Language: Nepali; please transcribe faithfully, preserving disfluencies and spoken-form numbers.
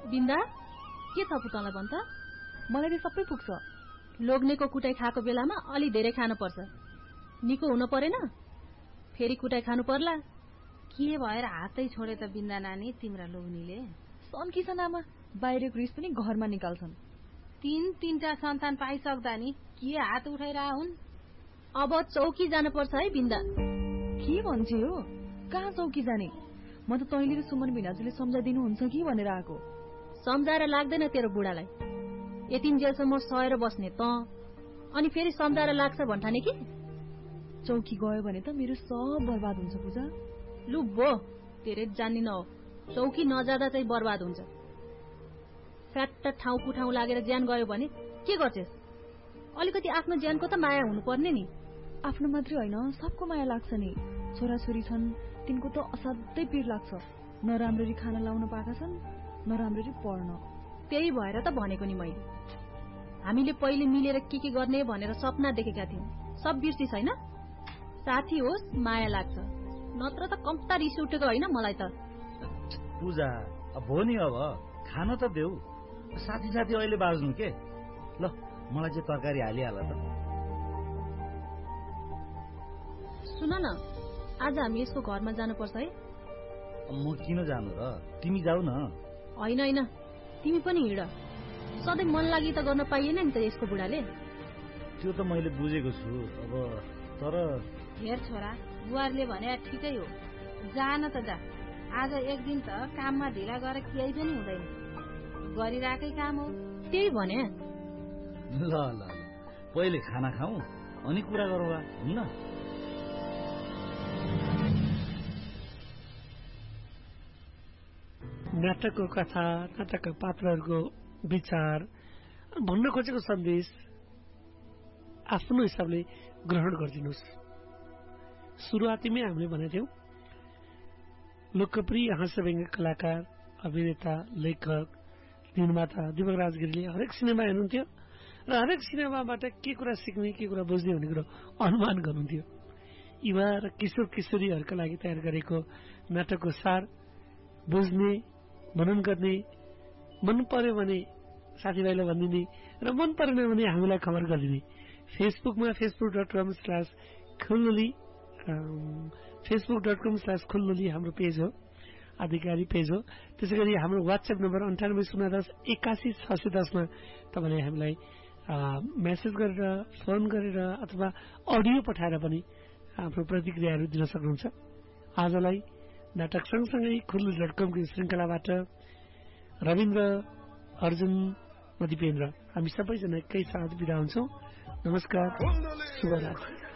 बिन्दा के छ पुतला भन् त? मलाई त सबै पुग्छ। लोग्नेको कुटाइ खाएको बेलामा अलि धेरै खानु पर्छ। निको हुन परेन? फेरि कुटाइ खानु पर्ला। के भएर हातै छोडे त बिन्दा नानी तिम्रा लोग्नीले? सन्किसन आमा, बाहिरको रिस पनि घरमा निकाल्छन्। तीन तीनटा सन्तान पाइसक्दा नि के हात उठाइरह हुन्? अब चौकी जानुपर्छ है बिन्दा। के भन्छ हो? कहाँ चौकी जाने? म त तैँले र सुमन भिनाजुले सम्झाइदिनुहुन्छ कि भनेर आएको। सम्झाएर लाग्दैन तेरो बुढालाई। यतिन्जेलसम्म सहेर बस्ने त अनि फेरि सम्झाएर लाग्छ भन्ठाने कि? चौकी गयो भने त मेरो सब बर्बाद हुन्छ पूजा। लु भो, तेरे जान्दिन हो। चौकी नजाँदा चाहिँ बर्बाद हुन्छ। फ्याट्ट ठाउँको ठाउँ लागेर ज्यान गयो भने के गर्छेस्? अलिकति आफ्नो ज्यानको त माया हुनुपर्ने नि। आफ्नो मात्रै होइन, सबको माया लाग्छ नि। छोराछोरी छन्, तिनको त असाध्यै पीड लाग्छ। नराम्ररी खाना लाउन पाएका छन्, नराम्ररी पढ्न। त्यही भएर त भनेको नि मैले, हामीले पहिले मिलेर के के गर्ने भनेर सपना देखेका थियौं। सब बिर्सी छैन? साथी होस् माया लाग्छ, नत्र त कम्ता रिस उठेको होइन मलाई त। पूजा भो नि, अब खान त देऊ। साथी साथी अहिले बाज्नु के? ल मलाई चाहिँ तरकारी हालिहाल त। सुन न, आज हामी यसको घरमा जानुपर्छ है। म किन जानु र? तिमी जाऊ न। होइन होइन, तिमी पनि हिँड। सधैँ मन लागि त गर्न पाइएन नि त यसको बुढाले। त्यो त मैले बुझेको छु, अब तर हेर छोरा, बुहारले भने ठिकै हो, जान त जा। आज एक दिन त काममा ढिला गरेर केही पनि हुँदैन, गरिरहेकै काम हो। त्यही भने। ल ल पहिले खाना खाऊ अनि कुरा गरौँला, हुन्न? नाटकको कथा, नाटकका पात्रहरूको विचार, भन्न खोजेको सन्देश आफ्नो हिसाबले ग्रहण गरिदिनुहोस्। सुरुवातीमै हामीले भनेको थियौं लोकप्रिय हास्यव्यङ्ग्य कलाकार, अभिनेता, लेखक, निर्माता दिपक राजगिरीले हरेक सिनेमा हेर्नुहुन्थ्यो र हरेक सिनेमाबाट के कुरा सिक्ने, के कुरा बुझ्ने भन्ने कुरो अनुमान गर्नुहुन्थ्यो। युवा र किशोर किशोरीहरूका लागि तयार गरेको नाटकको सार बुझ्ने, मनन गर्ने, मन पर्यो भने साथीभाइलाई भनिदिने र मन परेन भने हामीलाई खबर गरिदिने। फेसबुकमा Facebook dot com slash खुल्लोली Facebook dot com slash खुल्लोली हाम्रो पेज हो, आधिकारिक पेज हो। त्यसै गरी हाम्रो वाट्सएप नम्बर अन्ठानब्बे शून्य दस एकासी छ सय दसमा तपाईँले हामीलाई मेसेज गरेर, फोन गरेर अथवा अडियो पठाएर पनि आफ्नो प्रतिक्रियाहरू दिन सक्नुहुन्छ। आजलाई नाटक सँगसँगै खुल्लु डट कमको श्रृङ्खलाबाट रविन्द्र, अर्जुन, म दिपेन्द्र हामी सबैजना एकै साथ बिदा हुन्छौँ। नमस्कार, शुभरात्रि।